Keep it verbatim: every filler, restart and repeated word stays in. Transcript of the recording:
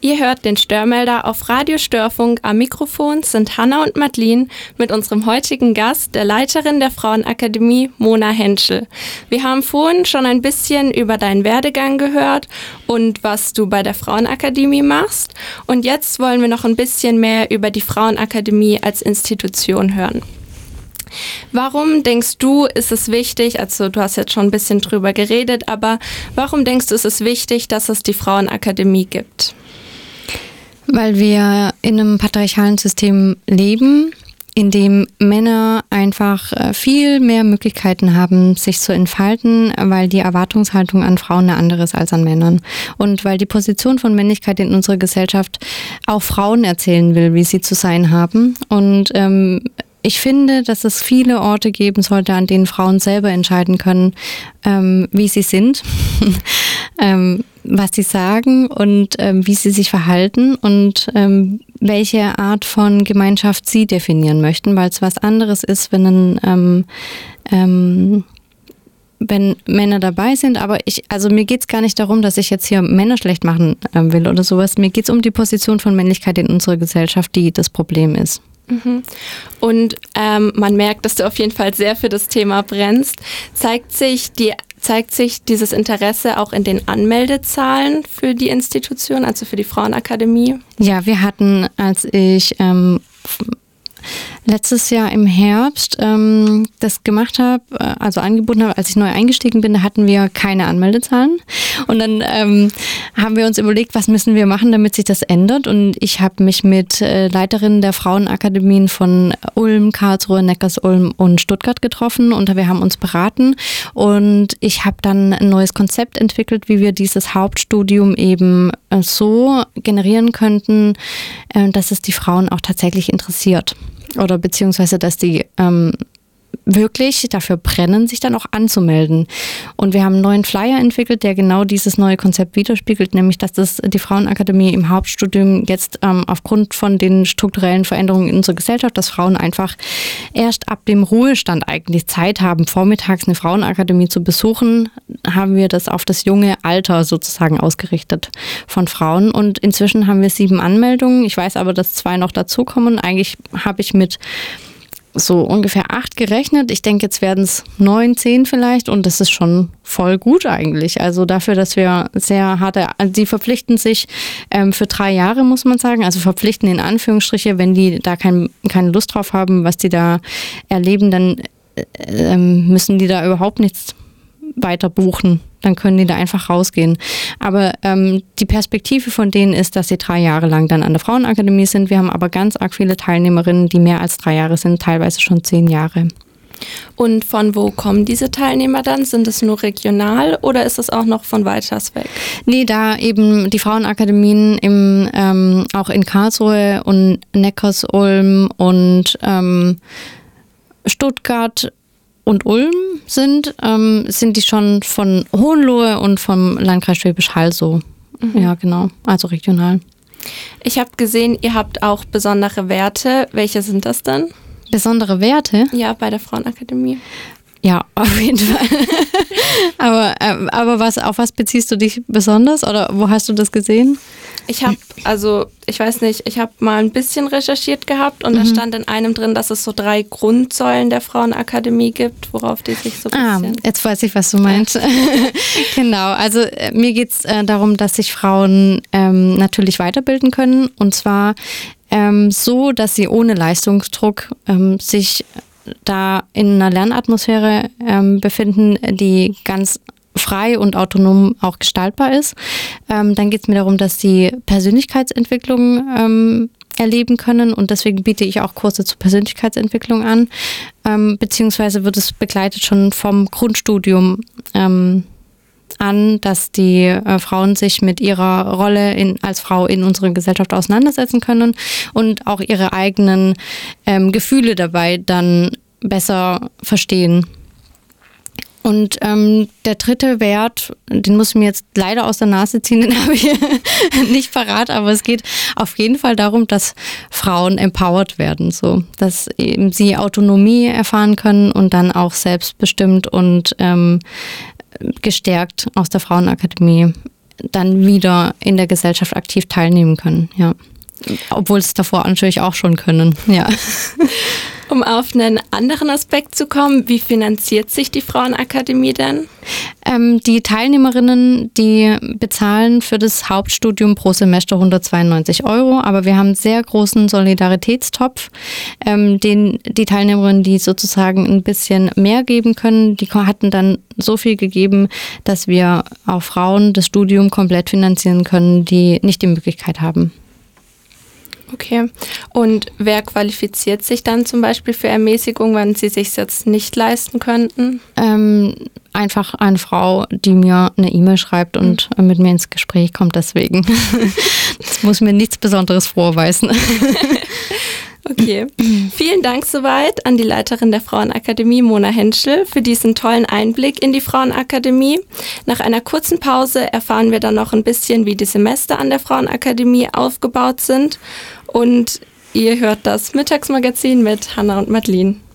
Ihr hört den Störmelder auf Radio Störfunk. Am Mikrofon sind Hanna und Madeline mit unserem heutigen Gast, der Leiterin der Frauenakademie, Mona Henschel. Wir haben vorhin schon ein bisschen über deinen Werdegang gehört und was du bei der Frauenakademie machst. Und jetzt wollen wir noch ein bisschen mehr über die Frauenakademie als Institution hören. Warum denkst du, ist es wichtig, also du hast jetzt schon ein bisschen drüber geredet, aber warum denkst du, ist es wichtig, dass es die Frauenakademie gibt? Weil wir in einem patriarchalen System leben, in dem Männer einfach viel mehr Möglichkeiten haben, sich zu entfalten, weil die Erwartungshaltung an Frauen eine andere ist als an Männern. Und weil die Position von Männlichkeit in unserer Gesellschaft auch Frauen erzählen will, wie sie zu sein haben. Und ähm, ich finde, dass es viele Orte geben sollte, an denen Frauen selber entscheiden können, ähm, wie sie sind, ähm, was sie sagen und ähm, wie sie sich verhalten und ähm, welche Art von Gemeinschaft sie definieren möchten, weil es was anderes ist, wenn ein, ähm, ähm, wenn Männer dabei sind. Aber ich, also mir geht es gar nicht darum, dass ich jetzt hier Männer schlecht machen äh, will oder sowas. Mir geht es um die Position von Männlichkeit in unserer Gesellschaft, die das Problem ist. Mhm. Und ähm, man merkt, dass du auf jeden Fall sehr für das Thema brennst. Zeigt sich die, zeigt sich dieses Interesse auch in den Anmeldezahlen für die Institution, also für die Frauenakademie? Ja, wir hatten, als ich ähm, letztes Jahr im Herbst ähm, das gemacht habe, also angeboten habe, als ich neu eingestiegen bin, da hatten wir keine Anmeldezahlen. Und dann ähm, haben wir uns überlegt, was müssen wir machen, damit sich das ändert. Und ich habe mich mit äh, Leiterinnen der Frauenakademien von Ulm, Karlsruhe, Neckarsulm und Stuttgart getroffen und wir haben uns beraten. Und ich habe dann ein neues Konzept entwickelt, wie wir dieses Hauptstudium eben äh, so generieren könnten, äh, dass es die Frauen auch tatsächlich interessiert. Oder beziehungsweise, dass die ähm, wirklich dafür brennen, sich dann auch anzumelden. Und wir haben einen neuen Flyer entwickelt, der genau dieses neue Konzept widerspiegelt, nämlich, dass das die Frauenakademie im Hauptstudium jetzt ähm, aufgrund von den strukturellen Veränderungen in unserer Gesellschaft, dass Frauen einfach erst ab dem Ruhestand eigentlich Zeit haben, vormittags eine Frauenakademie zu besuchen, haben wir das auf das junge Alter sozusagen ausgerichtet von Frauen. Und inzwischen haben wir sieben Anmeldungen. Ich weiß aber, dass zwei noch dazukommen. Eigentlich habe ich mit so ungefähr acht gerechnet. Ich denke, jetzt werden es neun, zehn vielleicht und das ist schon voll gut eigentlich. Also dafür, dass wir sehr harte, also die verpflichten sich ähm, für drei Jahre, muss man sagen, also verpflichten in Anführungsstriche, wenn die da kein, keine Lust drauf haben, was die da erleben, dann äh, müssen die da überhaupt nichts weiter buchen. Dann können die da einfach rausgehen. Aber ähm, die Perspektive von denen ist, dass sie drei Jahre lang dann an der Frauenakademie sind. Wir haben aber ganz arg viele Teilnehmerinnen, die mehr als drei Jahre sind, teilweise schon zehn Jahre. Und von wo kommen diese Teilnehmer dann? Sind es nur regional oder ist es auch noch von weiters weg? Nee, da eben die Frauenakademien im, ähm, auch in Karlsruhe und Neckarsulm und ähm, Stuttgart und Ulm sind, ähm, sind die schon von Hohenlohe und vom Landkreis Schwäbisch Hall so. Mhm. Ja, genau, also regional. Ich habe gesehen, ihr habt auch besondere Werte. Welche sind das denn? Besondere Werte? Ja, bei der Frauenakademie. Ja, auf jeden Fall. aber äh, aber was, auf was beziehst du dich besonders oder wo hast du das gesehen? Ich habe, also ich weiß nicht, ich habe mal ein bisschen recherchiert gehabt und mhm. da stand in einem drin, dass es so drei Grundsäulen der Frauenakademie gibt, worauf die sich so ein bisschen... Ah, jetzt weiß ich, was du meinst. Genau, also äh, mir geht es äh, darum, dass sich Frauen ähm, natürlich weiterbilden können und zwar ähm, so, dass sie ohne Leistungsdruck ähm, sich da in einer Lernatmosphäre ähm, befinden, die ganz frei und autonom auch gestaltbar ist. Ähm, dann geht es mir darum, dass sie Persönlichkeitsentwicklung ähm, erleben können und deswegen biete ich auch Kurse zur Persönlichkeitsentwicklung an, ähm, beziehungsweise wird es begleitet schon vom Grundstudium ähm, an, dass die äh, Frauen sich mit ihrer Rolle in, als Frau in unserer Gesellschaft auseinandersetzen können und auch ihre eigenen ähm, Gefühle dabei dann besser verstehen. Und ähm, der dritte Wert, den muss ich mir jetzt leider aus der Nase ziehen, den habe ich nicht parat, aber es geht auf jeden Fall darum, dass Frauen empowered werden, so, dass eben sie Autonomie erfahren können und dann auch selbstbestimmt und ähm, gestärkt aus der Frauenakademie dann wieder in der Gesellschaft aktiv teilnehmen können, ja. Obwohl es davor natürlich auch schon können, ja. Um auf einen anderen Aspekt zu kommen, wie finanziert sich die Frauenakademie denn? Ähm, die Teilnehmerinnen, die bezahlen für das Hauptstudium pro Semester hundertzweiundneunzig Euro, aber wir haben einen sehr großen Solidaritätstopf, ähm, den die Teilnehmerinnen, die sozusagen ein bisschen mehr geben können, die hatten dann so viel gegeben, dass wir auch Frauen das Studium komplett finanzieren können, die nicht die Möglichkeit haben. Okay. Und wer qualifiziert sich dann zum Beispiel für Ermäßigung, wenn sie sich jetzt nicht leisten könnten? Ähm, einfach eine Frau, die mir eine E-Mail schreibt und mhm. mit mir ins Gespräch kommt deswegen. Das muss mir nichts Besonderes vorweisen. Okay. Vielen Dank soweit an die Leiterin der Frauenakademie, Mona Henschel, für diesen tollen Einblick in die Frauenakademie. Nach einer kurzen Pause erfahren wir dann noch ein bisschen, wie die Semester an der Frauenakademie aufgebaut sind. Und ihr hört das Mittagsmagazin mit Hanna und Madeline.